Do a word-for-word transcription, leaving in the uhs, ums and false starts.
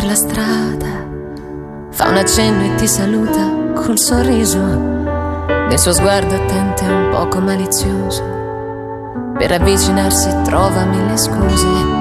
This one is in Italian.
la strada, fa un accenno e ti saluta col sorriso, nel suo sguardo attento e un poco malizioso, per avvicinarsi trova mille scuse.